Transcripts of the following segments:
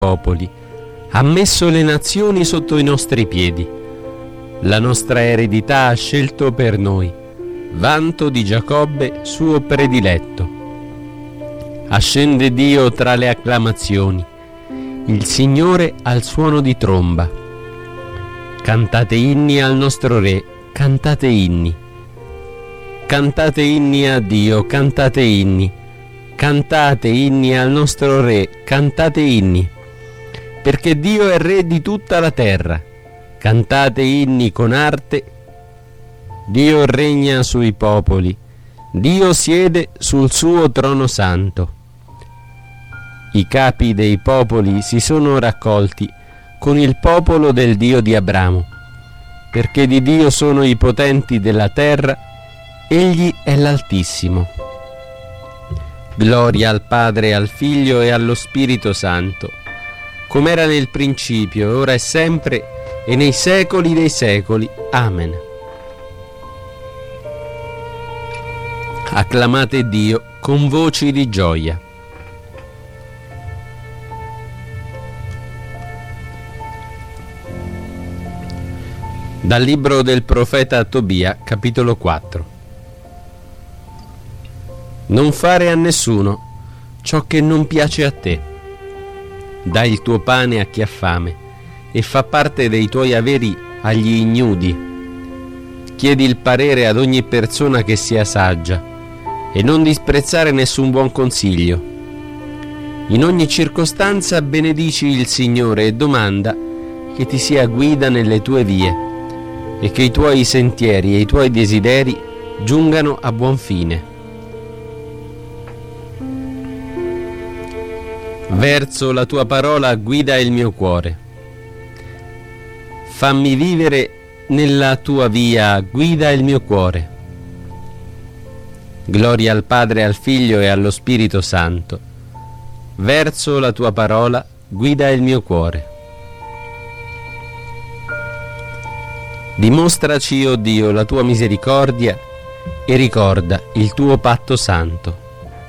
popoli, ha messo le nazioni sotto i nostri piedi. La nostra eredità ha scelto per noi, vanto di Giacobbe suo prediletto. Ascende Dio tra le acclamazioni, il Signore al suono di tromba. Cantate inni al nostro Re, cantate inni. Cantate inni a Dio, cantate inni. Cantate inni al nostro Re, cantate inni. Perché Dio è Re di tutta la terra. Cantate inni con arte. Dio regna sui popoli. Dio siede sul suo trono santo. I capi dei popoli si sono raccolti con il popolo del Dio di Abramo, perché di Dio sono i potenti della terra, egli è l'Altissimo. Gloria al Padre, al Figlio e allo Spirito Santo, come era nel principio, ora e sempre, e nei secoli dei secoli. Amen. Acclamate Dio con voci di gioia. Dal libro del profeta Tobia, capitolo 4. Non fare a nessuno ciò che non piace a te. Dai il tuo pane a chi ha fame e fa parte dei tuoi averi agli ignudi. Chiedi il parere ad ogni persona che sia saggia e non disprezzare nessun buon consiglio. In ogni circostanza benedici il Signore e domanda che ti sia guida nelle tue vie e che i tuoi sentieri e i tuoi desideri giungano a buon fine. Verso la tua parola guida il mio cuore. Fammi vivere nella tua via, guida il mio cuore. Gloria al Padre, al Figlio e allo Spirito Santo. Verso la tua parola guida il mio cuore. Dimostraci, o Dio, la tua misericordia e ricorda il tuo patto santo.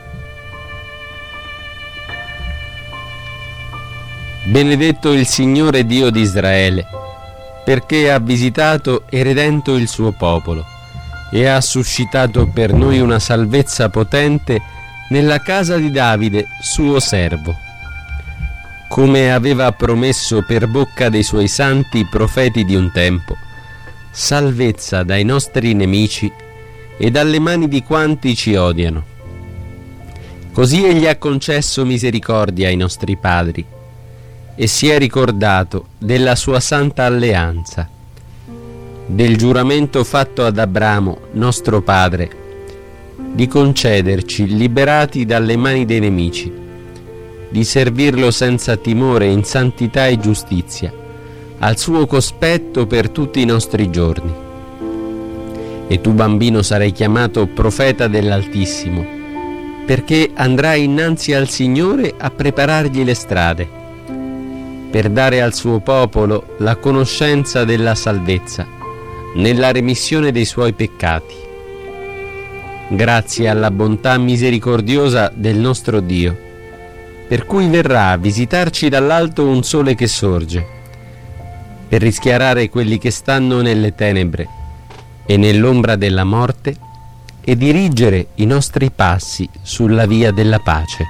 Benedetto il Signore Dio di Israele, perché ha visitato e redento il suo popolo e ha suscitato per noi una salvezza potente nella casa di Davide, suo servo, come aveva promesso per bocca dei suoi santi profeti di un tempo, salvezza dai nostri nemici e dalle mani di quanti ci odiano. Così egli ha concesso misericordia ai nostri padri e si è ricordato della sua santa alleanza, del giuramento fatto ad Abramo, nostro padre, di concederci, liberati dalle mani dei nemici, di servirlo senza timore in santità e giustizia, al suo cospetto per tutti i nostri giorni. E tu, bambino, sarai chiamato profeta dell'Altissimo, perché andrai innanzi al Signore a preparargli le strade, per dare al suo popolo la conoscenza della salvezza, nella remissione dei suoi peccati. Grazie alla bontà misericordiosa del nostro Dio, per cui verrà a visitarci dall'alto un sole che sorge, per rischiarare quelli che stanno nelle tenebre e nell'ombra della morte e dirigere i nostri passi sulla via della pace.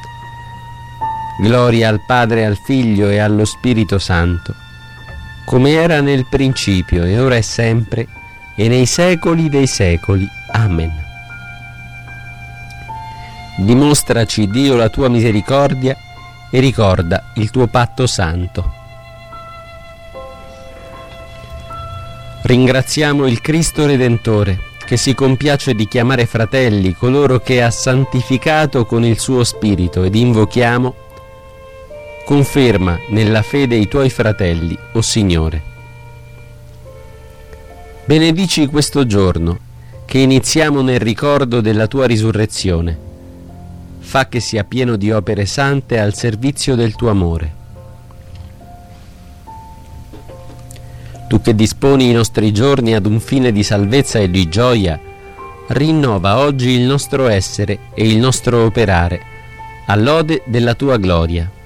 Gloria al Padre, al Figlio e allo Spirito Santo, come era nel principio e ora e sempre e nei secoli dei secoli. Amen. Dimostraci, Dio, la tua misericordia e ricorda il tuo patto santo. Ringraziamo il Cristo Redentore, che si compiace di chiamare fratelli coloro che ha santificato con il suo Spirito, ed invochiamo: conferma nella fede i tuoi fratelli, o Signore. Benedici questo giorno, che iniziamo nel ricordo della tua risurrezione. Fa che sia pieno di opere sante al servizio del tuo amore. Tu che disponi i nostri giorni ad un fine di salvezza e di gioia, rinnova oggi il nostro essere e il nostro operare, all'ode della tua gloria.